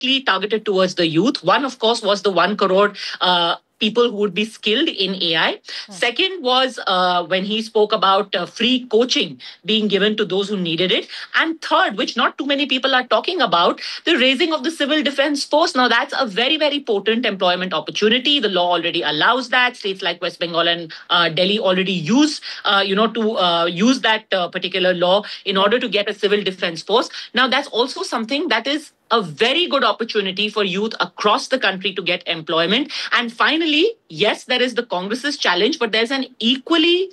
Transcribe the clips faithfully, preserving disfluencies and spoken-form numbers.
directly targeted towards the youth. One, of course, was the one crore uh, people who would be skilled in A I. Hmm. Second was uh, when he spoke about uh, free coaching being given to those who needed it. And third, which not too many people are talking about, the raising of the civil defense force. Now, that's a very, very potent employment opportunity. The law already allows that. States like West Bengal and uh, Delhi already use, uh, you know, to uh, use that uh, particular law in order to get a civil defense force. Now, that's also something that is a very good opportunity for youth across the country to get employment. And finally, yes, there is the Congress's challenge, but there's an equally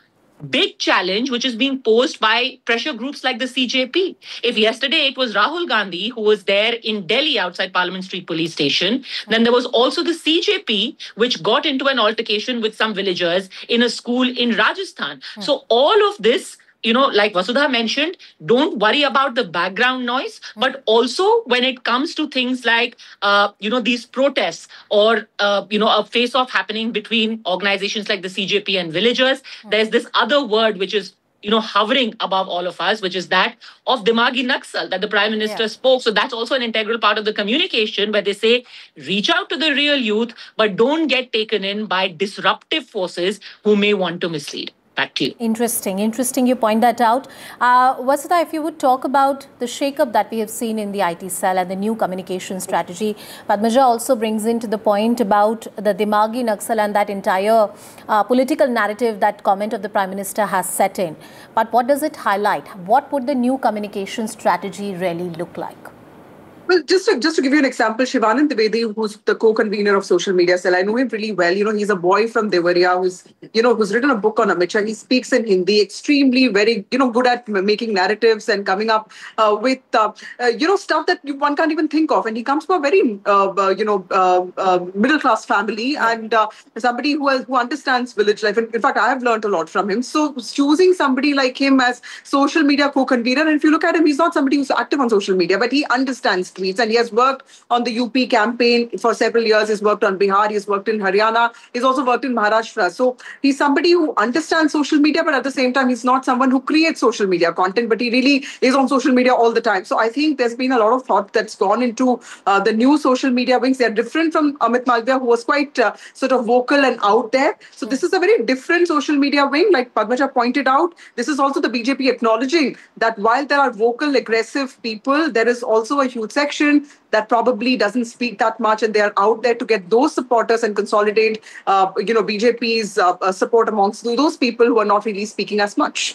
big challenge which is being posed by pressure groups like the C J P. If yesterday it was Rahul Gandhi who was there in Delhi outside Parliament Street Police Station, then there was also the C J P which got into an altercation with some villagers in a school in Rajasthan. Hmm. So all of this, you know, like Vasudha mentioned, don't worry about the background noise, but also when it comes to things like, uh, you know, these protests or, uh, you know, a face-off happening between organizations like the C J P and villagers, there's this other word which is, you know, hovering above all of us, which is that of Dimagi Naxal that the Prime Minister yeah. spoke. So that's also an integral part of the communication where they say, reach out to the real youth, but don't get taken in by disruptive forces who may want to mislead. Back to you. Interesting. Interesting you point that out. Uh, Vasudha, if you would talk about the shake-up that we have seen in the I T cell and the new communication strategy, Padmaja also brings into the point about the Dimagi Naxal and that entire uh, political narrative that comment of the Prime Minister has set in. But what does it highlight? What would the new communication strategy really look like? Well, just to, just to give you an example, Shivanand Dwivedi, who's the co-convener of Social Media Cell, I know him really well. You know, he's a boy from Devariya who's, you know, who's written a book on Amit Shah. He speaks in Hindi, extremely very, you know, good at making narratives and coming up uh, with, uh, uh, you know, stuff that you, one can't even think of. And he comes from a very, uh, uh, you know, uh, uh, middle-class family and uh, somebody who has, who understands village life. And in fact, I have learned a lot from him. So choosing somebody like him as social media co-convener, and if you look at him, he's not somebody who's active on social media, but he understands tweets, and he has worked on the U P campaign for several years. He's worked on Bihar, he's worked in Haryana, he's also worked in Maharashtra. So he's somebody who understands social media, but at the same time, he's not someone who creates social media content, but he really is on social media all the time. So I think there's been a lot of thought that's gone into uh, the new social media wings. They're different from Amit Malviya, who was quite uh, sort of vocal and out there. So this is a very different social media wing. Like Padmaja pointed out, this is also the B J P acknowledging that while there are vocal, aggressive people, there is also a huge section that probably doesn't speak that much, and they are out there to get those supporters and consolidate, uh, you know, B J P's uh, uh, support amongst those people who are not really speaking as much.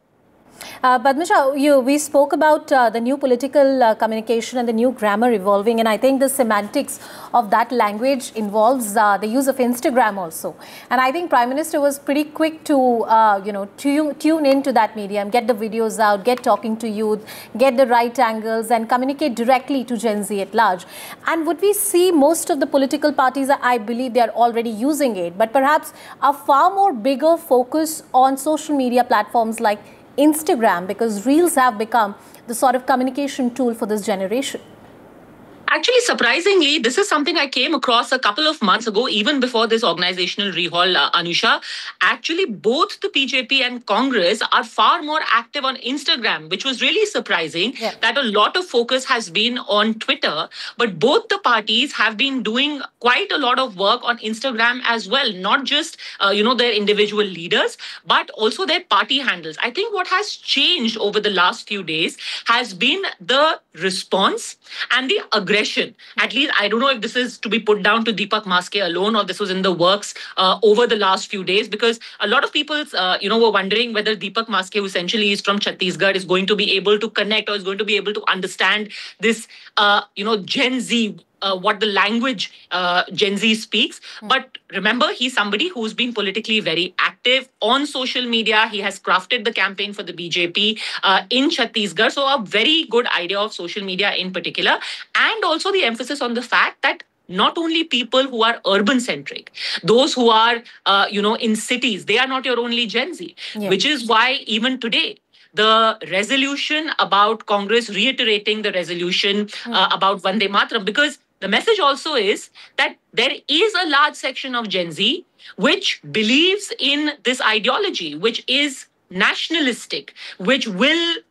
Uh, Padmaja, you, we spoke about uh, the new political uh, communication and the new grammar evolving, and I think the semantics of that language involves uh, the use of Instagram also. And I think Prime Minister was pretty quick to, uh, you know, tune, tune into that medium, get the videos out, get talking to youth, get the right angles and communicate directly to Gen Z at large. And would we see most of the political parties, I believe they are already using it, but perhaps a far more bigger focus on social media platforms like Instagram, because Reels have become the sort of communication tool for this generation? Actually, surprisingly, this is something I came across a couple of months ago, even before this organizational rehaul, uh, Anusha. Actually, both the B J P and Congress are far more active on Instagram, which was really surprising. Yeah. That a lot of focus has been on Twitter, but both the parties have been doing quite a lot of work on Instagram as well, not just, uh, you know, their individual leaders, but also their party handles. I think what has changed over the last few days has been the response and the aggression. At least, I don't know if this is to be put down to Deepak Maske alone or this was in the works uh, over the last few days, because a lot of people, uh, you know, were wondering whether Deepak Maske, who essentially is from Chhattisgarh, is going to be able to connect or is going to be able to understand this, uh, you know, Gen Z, Uh, what the language uh, Gen Z speaks. Mm. But remember, he's somebody who's been politically very active on social media. He has crafted the campaign for the B J P uh, in Chhattisgarh. So a very good idea of social media in particular. And also the emphasis on the fact that not only people who are urban-centric, those who are, uh, you know, in cities, they are not your only Gen Z, yeah. Which is why even today, the resolution about Congress reiterating the resolution mm. uh, about Vande Mataram, because the message also is that there is a large section of Gen Z which believes in this ideology, which is nationalistic, which will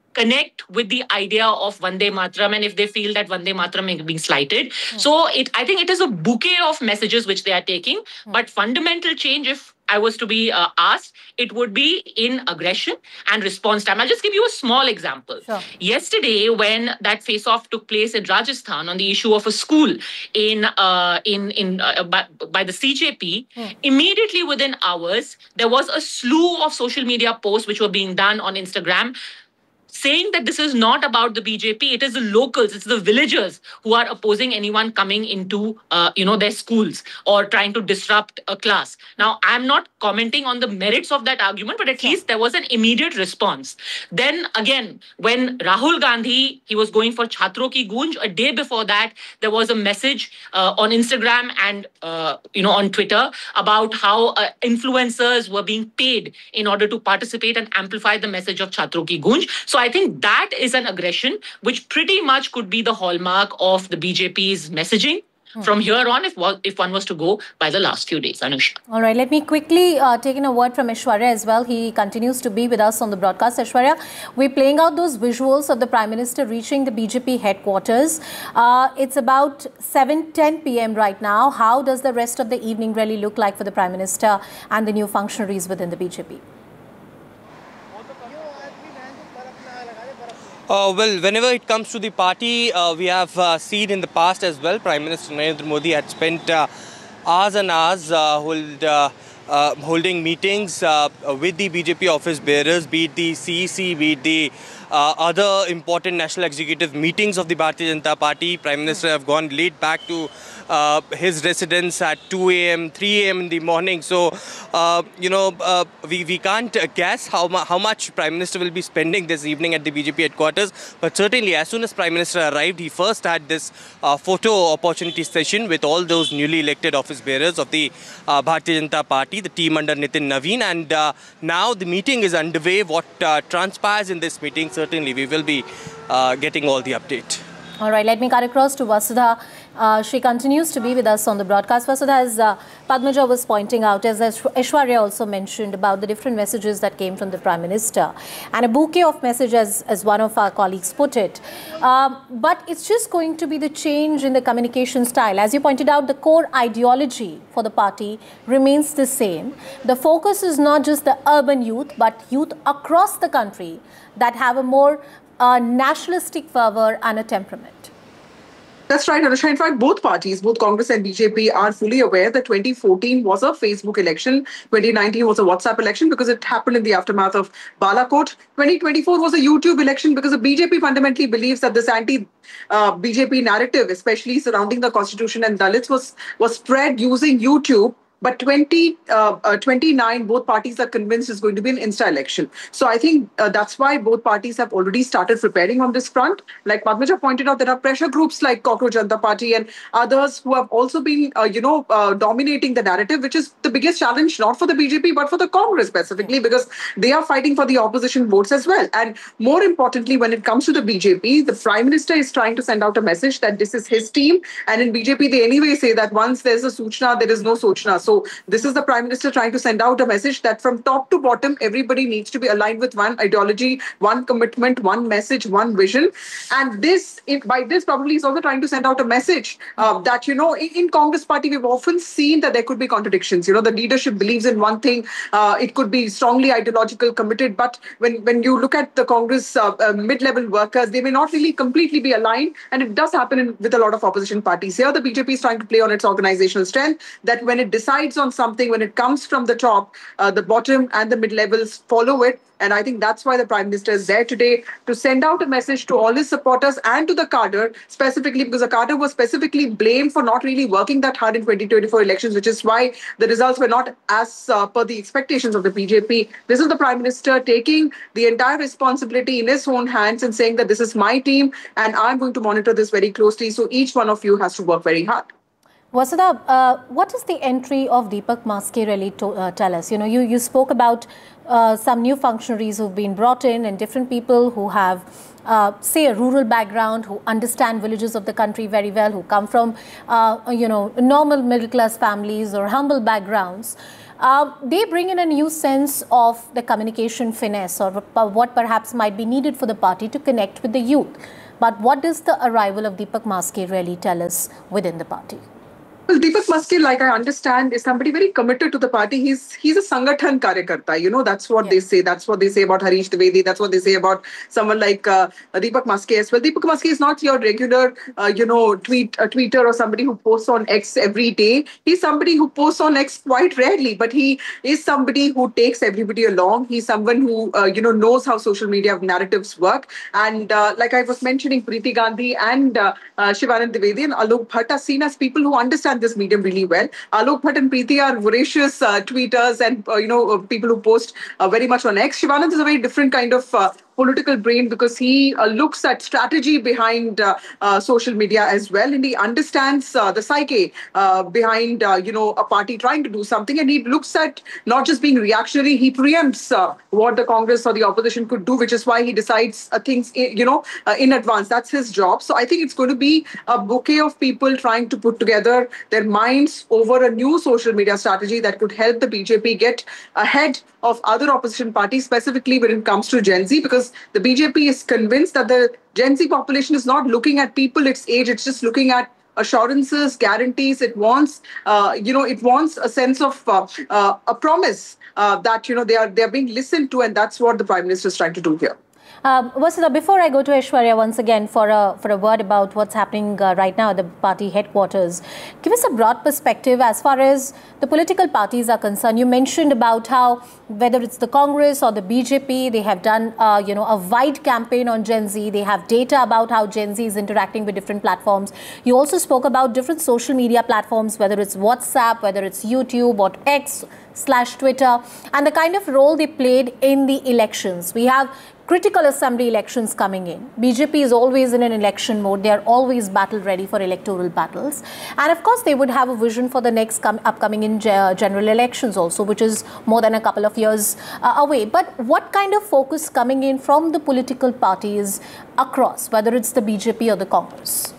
connect with the idea of Vande Mataram and if they feel that Vande Mataram is being slighted. Mm. So it, I think it is a bouquet of messages which they are taking. Mm. But fundamental change, if I was to be uh, asked, it would be in aggression and response time. I'll just give you a small example. Sure. Yesterday, when that face-off took place in Rajasthan on the issue of a school in uh, in in uh, by, by the C J P, hmm. immediately within hours, there was a slew of social media posts which were being done on Instagram, saying that this is not about the B J P, it is the locals, it's the villagers who are opposing anyone coming into, uh, you know, their schools or trying to disrupt a class. Now, I'm not commenting on the merits of that argument, but at yeah. least there was an immediate response. Then again, when Rahul Gandhi, he was going for Chhatron Ki Goonj, a day before that, there was a message uh, on Instagram and, uh, you know, on Twitter about how uh, influencers were being paid in order to participate and amplify the message of Chhatron Ki Goonj. So I think that is an aggression which pretty much could be the hallmark of the B J P's messaging hmm. from here on, if, if one was to go by the last few days. Anusha. All right, let me quickly uh, take in a word from Aishwarya as well. He continues to be with us on the broadcast. Aishwarya, we're playing out those visuals of the Prime Minister reaching the B J P headquarters. Uh, it's about seven ten p m right now. How does the rest of the evening really look like for the Prime Minister and the new functionaries within the B J P? Uh, well, whenever it comes to the party, uh, we have uh, seen in the past as well, Prime Minister Narendra Modi had spent uh, hours and hours uh, hold, uh, uh, holding meetings uh, with the B J P office bearers, be it the C E C, be it the uh, other important national executive meetings of the Bharatiya Janata Party. Prime Minister have gone late back to Uh, his residence at two a m, three a m in the morning. So, uh, you know, uh, we, we can't guess how, mu how much Prime Minister will be spending this evening at the B J P headquarters. But certainly, as soon as Prime Minister arrived, he first had this uh, photo opportunity session with all those newly elected office bearers of the uh, Bharatiya Janata Party, the team under Nitin Naveen. And uh, now the meeting is underway. What uh, transpires in this meeting, certainly we will be uh, getting all the update. All right, let me cut across to Vasudha. Uh, she continues to be with us on the broadcast. Vasudha, as uh, Padmaja was pointing out, as Aishwarya also mentioned about the different messages that came from the Prime Minister, and a bouquet of messages, as one of our colleagues put it. Um, but it's just going to be the change in the communication style. As you pointed out, the core ideology for the party remains the same. The focus is not just the urban youth, but youth across the country that have a more uh, nationalistic fervor and a temperament. That's right, Anusha. In fact, both parties, both Congress and B J P, are fully aware that twenty fourteen was a Facebook election, twenty nineteen was a WhatsApp election because it happened in the aftermath of Balakot. twenty twenty-four was a YouTube election because the B J P fundamentally believes that this anti-B J P uh, narrative, especially surrounding the Constitution and Dalits, was, was spread using YouTube. But twenty twenty-nine, both parties are convinced is going to be an Insta election. So I think uh, that's why both parties have already started preparing on this front. Like Padmaja pointed out, there are pressure groups like Cockroach Janata Party and others who have also been, uh, you know, uh, dominating the narrative, which is the biggest challenge, not for the B J P, but for the Congress specifically, because they are fighting for the opposition votes as well. And more importantly, when it comes to the B J P, the Prime Minister is trying to send out a message that this is his team. And in B J P, they anyway say that once there's a Suchna, there is no Sochna. So this is the Prime Minister trying to send out a message that from top to bottom, everybody needs to be aligned with one ideology, one commitment, one message, one vision. And this, if by this probably is also trying to send out a message uh, that, you know, in, in Congress party, we've often seen that there could be contradictions. You know, the leadership believes in one thing. Uh, it could be strongly ideological, committed. But when, when you look at the Congress uh, uh, mid-level workers, they may not really completely be aligned. And it does happen in, with a lot of opposition parties. Here, the B J P is trying to play on its organizational strength, that when it decides on something, when it comes from the top, uh, the bottom and the mid-levels follow it. And I think that's why the Prime Minister is there today, to send out a message to all his supporters and to the cadre, specifically because the cadre was specifically blamed for not really working that hard in twenty twenty-four elections, which is why the results were not as uh, per the expectations of the B J P. This is the Prime Minister taking the entire responsibility in his own hands and saying that this is my team and I'm going to monitor this very closely. So each one of you has to work very hard. Vasudha, uh, what does the entry of Deepak Maske really to, uh, tell us? You know, you, you spoke about uh, some new functionaries who've been brought in and different people who have, uh, say, a rural background, who understand villages of the country very well, who come from, uh, you know, normal middle-class families or humble backgrounds. Uh, they bring in a new sense of the communication finesse, or what perhaps might be needed for the party to connect with the youth. But what does the arrival of Deepak Maske really tell us within the party? Well, Deepak Maske, like I understand, is somebody very committed to the party. He's he's a Sangathan Karyakarta. You know, that's what yeah. they say. That's what they say about Harish Dwivedi. That's what they say about someone like uh, Deepak Maske as well. Deepak Maske is not your regular, uh, you know, tweet a tweeter or somebody who posts on X every day. He's somebody who posts on X quite rarely, but he is somebody who takes everybody along. He's someone who, uh, you know, knows how social media narratives work. And uh, like I was mentioning, Preeti Gandhi and uh, uh, Shivanand Dwivedi and Alok Bhatt are seen as people who understand this medium really well. Alok Bhatt and Preeti are voracious uh, tweeters and, uh, you know, uh, people who post uh, very much on X. Shivanand is a very different kind of uh, political brain because he uh, looks at strategy behind uh, uh, social media as well. And he understands uh, the psyche uh, behind, uh, you know, a party trying to do something. And he looks at not just being reactionary, he preempts uh, what the Congress or the opposition could do, which is why he decides uh, things, you know, uh, in advance. That's his job. So I think it's going to be a bouquet of people trying to put together their minds over a new social media strategy that could help the B J P get ahead of other opposition parties, specifically when it comes to Gen Z, because the B J P is convinced that the Gen Z population is not looking at people its age, it's just looking at assurances, guarantees. It wants, uh, you know, it wants a sense of uh, uh, a promise uh, that, you know, they are they are being listened to, and that's what the Prime Minister is trying to do here. Um, Vasudha, before I go to Aishwarya once again for a, for a word about what's happening uh, right now at the party headquarters, give us a broad perspective as far as the political parties are concerned. You mentioned about how whether it's the Congress or the B J P, they have done uh, you know, a wide campaign on Gen Z. They have data about how Gen Z is interacting with different platforms. You also spoke about different social media platforms, whether it's WhatsApp, whether it's YouTube or X slash Twitter, and the kind of role they played in the elections. We have critical assembly elections coming in. B J P is always in an election mode. They are always battle ready for electoral battles. And of course, they would have a vision for the next upcoming in general elections also, which is more than a couple of years uh, away. But what kind of focus coming in from the political parties across, whether it's the B J P or the Congress?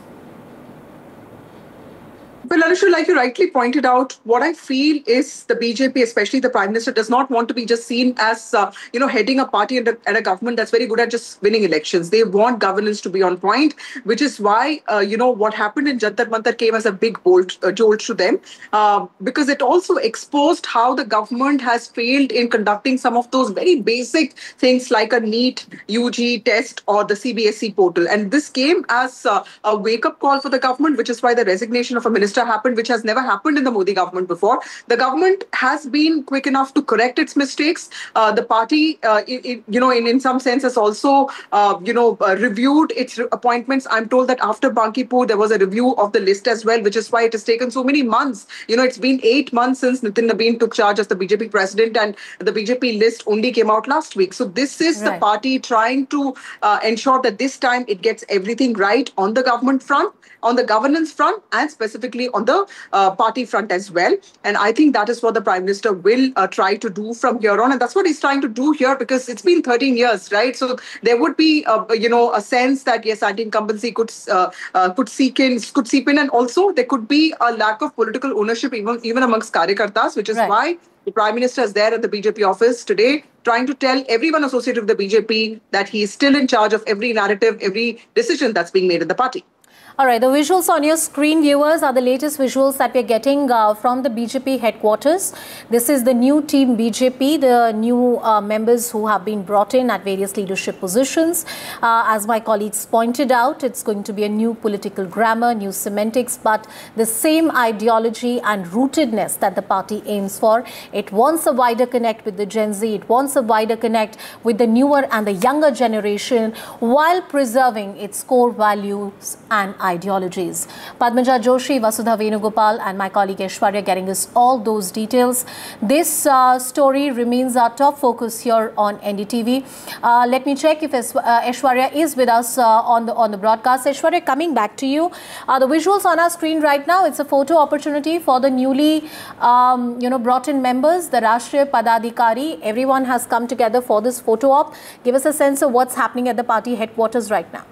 Well, Anusha, like you rightly pointed out, what I feel is the B J P, especially the Prime Minister, does not want to be just seen as, uh, you know, heading a party and a, and a government that's very good at just winning elections. They want governance to be on point, which is why, uh, you know, what happened in Jantar Mantar came as a big bolt, uh, jolt to them, uh, because it also exposed how the government has failed in conducting some of those very basic things like a NEET U G test or the C B S E portal. And this came as uh, a wake-up call for the government, which is why the resignation of a minister happened, which has never happened in the Modi government before. The government has been quick enough to correct its mistakes. Uh, the party, uh, it, it, you know, in, in some sense has also, uh, you know, uh, reviewed its appointments. I'm told that after Bankipur, there was a review of the list as well, which is why it has taken so many months. You know, it's been eight months since Nitin Nabeen took charge as the B J P president, and the B J P list only came out last week. So this is right. the party trying to uh, ensure that this time it gets everything right on the government front, on the governance front, and specifically on the uh, party front as well. And I think that is what the Prime Minister will uh, try to do from here on. And that's what he's trying to do here, because it's been thirteen years, right? So there would be, uh, you know, a sense that, yes, anti-incumbency could, uh, uh, could, seek in, could seep in. And also there could be a lack of political ownership even, even amongst Karyakartas, which is right. why the Prime Minister is there at the B J P office today, trying to tell everyone associated with the B J P that he is still in charge of every narrative, every decision that's being made in the party. All right, the visuals on your screen, viewers, are the latest visuals that we're getting uh, from the B J P headquarters. This is the new team B J P, the new uh, members who have been brought in at various leadership positions. Uh, as my colleagues pointed out, it's going to be a new political grammar, new semantics, but the same ideology and rootedness that the party aims for. It wants a wider connect with the Gen Z. It wants a wider connect with the newer and the younger generation while preserving its core values and ideologies. Padmaja Joshi, Vasudha Venugopal and my colleague Aishwarya getting us all those details. This uh, story remains our top focus here on N D T V. Uh, let me check if Aishwarya is with us uh, on the on the broadcast. Aishwarya, coming back to you. Uh, the visuals on our screen right now, it's a photo opportunity for the newly um, you know, brought in members, the Rashtriya Padadikari. Everyone has come together for this photo op. Give us a sense of what's happening at the party headquarters right now.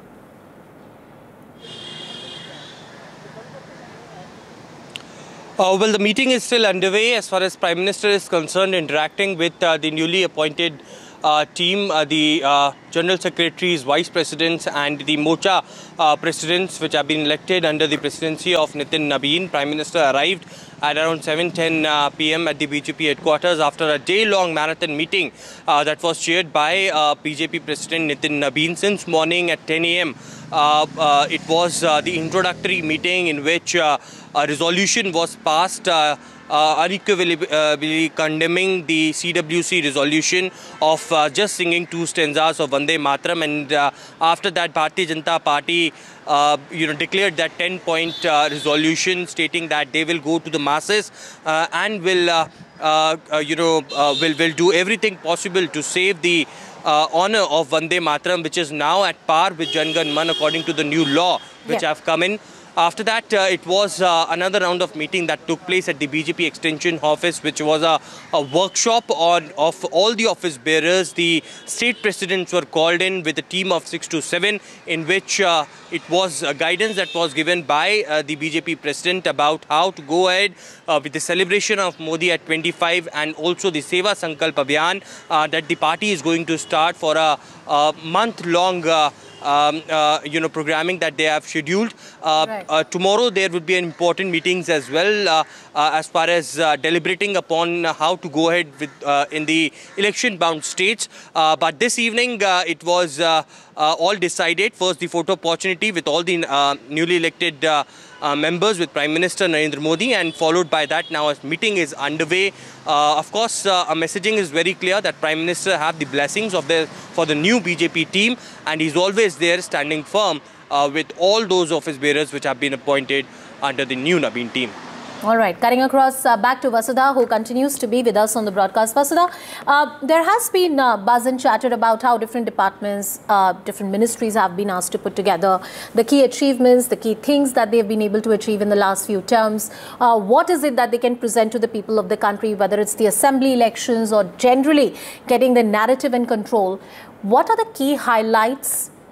Uh, well, the meeting is still underway as far as Prime Minister is concerned, interacting with uh, the newly appointed uh, team, uh, the uh, General Secretaries, Vice Presidents and the Mocha uh, Presidents, which have been elected under the presidency of Nitin Nabin. Prime Minister arrived at around seven ten uh, p m at the B J P headquarters after a day-long marathon meeting uh, that was chaired by uh, B J P President Nitin Nabin. Since morning at ten a m, uh, uh, it was uh, the introductory meeting in which uh, a resolution was passed uh, uh, unequivocally condemning the C W C resolution of uh, just singing two stanzas of Vande Mataram, and uh, after that Bharatiya Janata Party Uh, you know, declared that ten-point uh, resolution stating that they will go to the masses uh, and will, uh, uh, uh, you know, uh, will will do everything possible to save the uh, honor of Vande Mataram, which is now at par with Jan Gan Man according to the new law which yeah. have come in. After that, uh, it was uh, another round of meeting that took place at the B J P Extension Office, which was a, a workshop on of all the office bearers. The state presidents were called in with a team of six to seven, in which uh, it was uh, guidance that was given by uh, the B J P president about how to go ahead uh, with the celebration of Modi at twenty-five, and also the Seva Sankalp Abhiyan uh, that the party is going to start for a, a month-long uh, Um, uh, you know, programming that they have scheduled. Uh, right. uh, tomorrow there would be an important meetings as well uh, uh, as far as uh, deliberating upon how to go ahead with uh, in the election-bound states. Uh, but this evening uh, it was uh, uh, all decided. First, the photo opportunity with all the uh, newly elected uh, uh, members with Prime Minister Narendra Modi, and followed by that now a meeting is underway. Uh, of course, uh, our messaging is very clear that Prime Minister have the blessings of the for the new B J P team, and he's always there standing firm uh, with all those office bearers which have been appointed under the new Nabin team. All right, cutting across uh, back to Vasudha, who continues to be with us on the broadcast. Vasudha, uh, there has been uh, buzz and chatter about how different departments, uh, different ministries have been asked to put together the key achievements, the key things that they've been able to achieve in the last few terms. Uh, what is it that they can present to the people of the country, whether it's the assembly elections or generally getting the narrative and control? What are the key highlights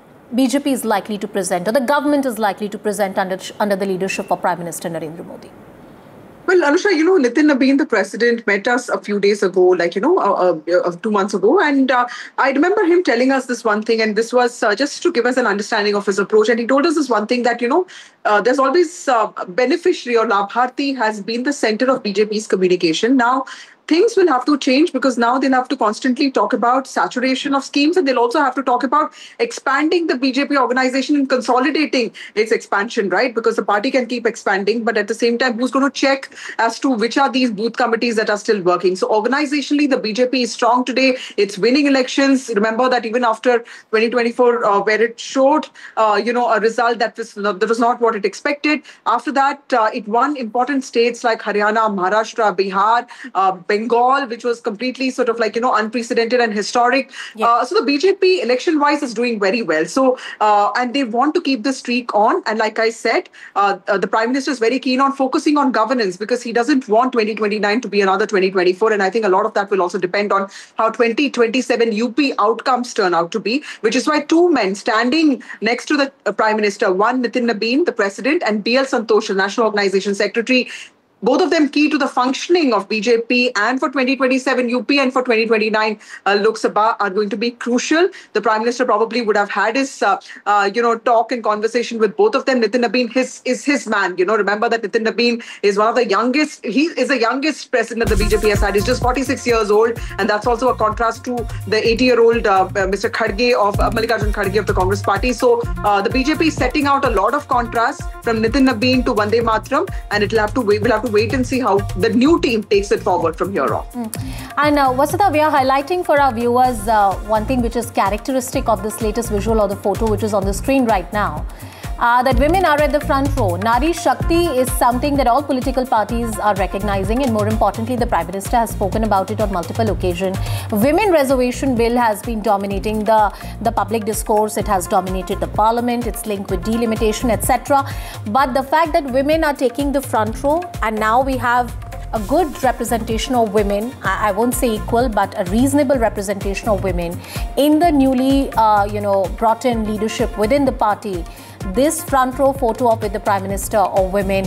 B J P is likely to present, or the government is likely to present under, under the leadership of Prime Minister Narendra Modi? Well, Anusha, you know, Nitin Nabin, the president, met us a few days ago, like, you know, uh, uh, two months ago. And uh, I remember him telling us this one thing, and this was uh, just to give us an understanding of his approach. And he told us this one thing that, you know, uh, there's always uh, beneficiary or Labharti has been the center of B J P's communication. Now, things will have to change because now they'll have to constantly talk about saturation of schemes, and they'll also have to talk about expanding the B J P organization and consolidating its expansion, right? Because the party can keep expanding, but at the same time, who's going to check as to which are these booth committees that are still working? So organizationally, the B J P is strong today. It's winning elections. Remember that even after twenty twenty-four, uh, where it showed, uh, you know, a result that was not, that was not what it expected. After that, uh, it won important states like Haryana, Maharashtra, Bihar, uh, Bengal, which was completely sort of like, you know, unprecedented and historic. Yeah. Uh, so the B J P election-wise is doing very well. So, uh, and they want to keep the streak on. And like I said, uh, uh, the Prime Minister is very keen on focusing on governance because he doesn't want twenty twenty-nine to be another twenty twenty-four. And I think a lot of that will also depend on how twenty twenty-seven U P outcomes turn out to be, which is why two men standing next to the uh, Prime Minister, one Nitin Nabin, the President, and B L Santosh, the National Organization Secretary, both of them key to the functioning of B J P, and for twenty twenty-seven U P and for twenty twenty-nine uh, Lok Sabha are going to be crucial. The Prime Minister probably would have had his, uh, uh, you know, talk and conversation with both of them. Nitin Nabin his, is his man. You know, remember that Nitin Nabin is one of the youngest. He is the youngest president that the B J P has had. He's just forty-six years old, and that's also a contrast to the eighty-year-old uh, Mister Kharge of uh, Mallikarjun Kharge of the Congress Party. So uh, the B J P is setting out a lot of contrast from Nitin Nabin to Vande Mataram, and it'll have to wait. We'll have to wait and see how the new team takes it forward from here on. Mm. And uh, Vasudha, we are highlighting for our viewers uh, one thing which is characteristic of this latest visual or the photo which is on the screen right now. Uh, that women are at the front row. Nari Shakti is something that all political parties are recognizing, and more importantly, the Prime Minister has spoken about it on multiple occasions. Women reservation bill has been dominating the, the public discourse. It has dominated the parliament. It's linked with delimitation, et cetera. But the fact that women are taking the front row, and now we have a good representation of women, I, I won't say equal, but a reasonable representation of women in the newly, uh, you know, brought in leadership within the party. This front row photo of with the Prime Minister or women,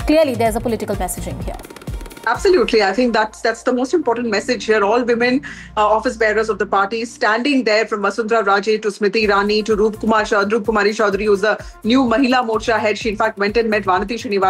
clearly there's a political messaging here. Absolutely. I think that's that's the most important message here. All women uh, office bearers of the party standing there, from Vasundhara Raje to Smriti Irani to Roop Kumar Chaudhary, Roop Kumari Chaudhary, who's the new Mahila Morcha head. She in fact went and met Vanati Srinivasan